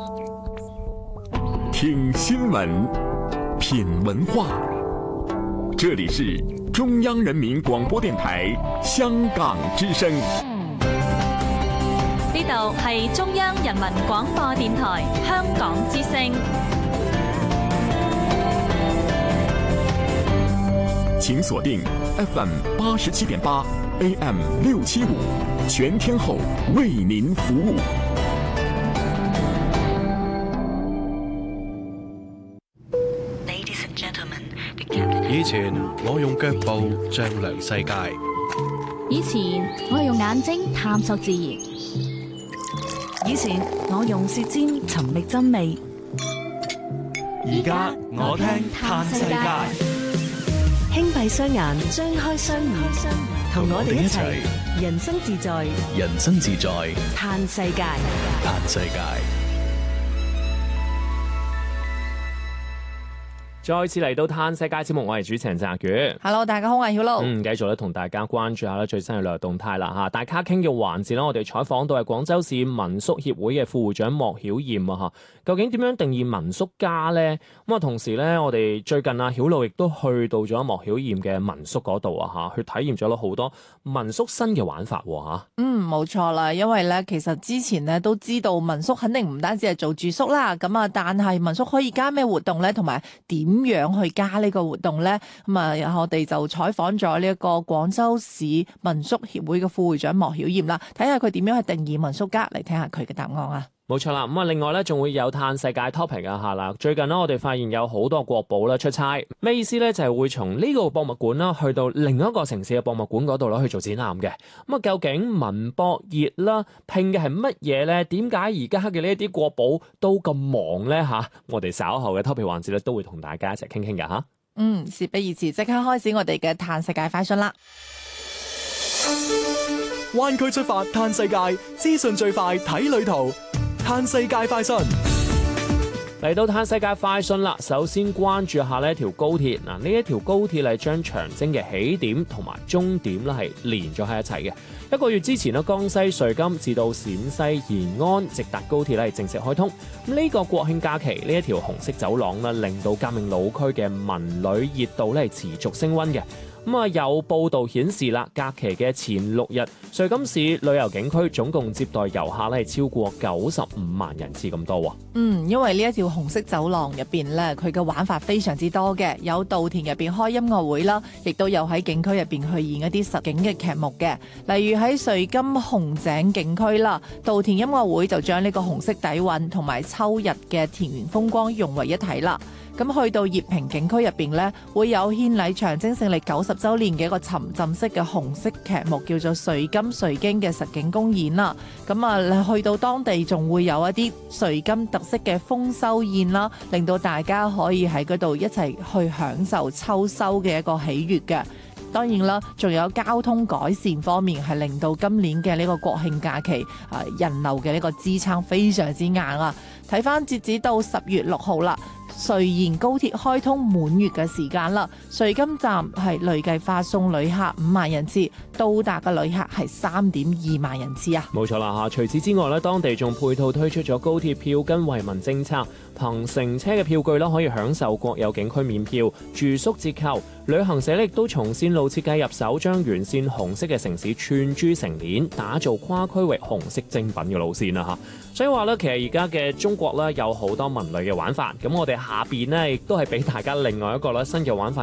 听新闻，品文化。这里是中央人民廣播電台香港之聲。 呢度係中央人民廣播電台香港之聲。 請鎖定 FM 87.8 AM 675，全天候為您服務。 以前我用腳步丈量世界， 以前我用眼睛探索自然， 以前我用舌尖尋覓真味， 而家我聽嘆世界。 輕閉雙眼，張開雙耳，同我哋一齊人生自在， 人生自在， 嘆世界， 嘆世界。 再次嚟到嘆世界節目，我係主持人鄭若權。 Hello， 大家好，我係曉露。 繼續咧同大家關注下咧最新嘅旅遊動態啦嚇。大咖傾嘅環節咧，我哋採訪到係廣州市民宿協會嘅副會長莫曉艷啊嚇。究竟點樣定義民宿家咧？咁啊，同時咧，我哋最近啊曉露亦都去到咗莫曉艷嘅民宿嗰度啊嚇，去體驗咗好多民宿新嘅玩法嚇。 冇錯啦，因為咧其實之前咧都知道民宿肯定唔單止係做住宿啦，咁啊，但係民宿可以加咩活動咧？同埋點樣去加呢個活動咧？咁啊，我哋就採訪咗呢一個廣州市民宿協會嘅副會長莫曉艷啦，睇下佢點樣去定義民宿家，嚟聽下佢嘅答案啊！ 冇錯啦，咁啊，另外咧仲會有嘆世界 topic 啊嚇啦。最近呢，我哋發現有好多國寶啦出差，咩意思咧？就係會從呢個博物館啦，去到另一個城市嘅博物館嗰度啦去做展覽嘅。咁啊，究竟文博熱啦拼嘅係乜嘢咧？點解而家嘅呢一啲國寶都咁忙咧嚇？我哋稍後嘅 topic 環節咧都會同大家一齊傾傾㗎嚇。 事不宜遲，即刻開始我哋嘅嘆世界快訊啦！ 灣區出發嘆世界，資訊最快睇旅途。嘆世界快訊嚟到嘆世界快訊啦，首先關注下呢一條高鐵。嗱，呢一條高鐵係將長征嘅起點同埋終點咧係連咗喺一齊嘅。一個月之前咧，江西瑞金至到陝西延安直達高鐵咧係正式開通。呢個國慶假期呢一條紅色走廊咧，令到革命老區嘅文旅熱度咧係持續升溫嘅。有報道顯示啦，假期嘅前6日，瑞金市旅遊景區總共接待遊客咧係超過95萬人次咁多。 因為呢一條紅色走廊入邊咧，佢嘅玩法非常之多嘅，有稻田入邊開音樂會啦，亦都有喺景區入邊去演一啲實景嘅劇目嘅。例如喺瑞金紅井景區啦，稻田音樂會就將呢個紅色底蘊同埋秋日嘅田園風光融為一體啦。咁去到葉坪景區入邊咧，會有獻禮長征勝利90週年嘅一個沉浸式嘅紅色劇目，叫做瑞金瑞經嘅實景公演啦。去到當地仲會有一啲瑞金特色嘅豐收宴啦，令到大家可以喺嗰度一齊去享受秋收嘅一個喜悅嘅。當然啦，仲有交通改善方面係令到今年嘅呢個國慶假期人流嘅呢個支撐非常之硬啊！睇翻截止到10月6號啦，瑞延高鐵開通滿月嘅時間啦，瑞金站係累計發送旅客5萬人次，到達嘅旅客係3.2萬人次啊！ 冇錯啦嚇，除此之外咧，當地仲配套推出咗高鐵票根惠民政策，憑乘車嘅票據啦，可以享受國有景區免票、住宿折扣。旅行社亦都從線路設計入手，將沿線紅色嘅城市串珠成鏈，打造跨區域紅色精品嘅路線啦嚇。所以話咧，其實而家嘅中國咧有好多文旅嘅玩法，咁我哋下邊咧亦都係俾大家另外一個咧新嘅玩法。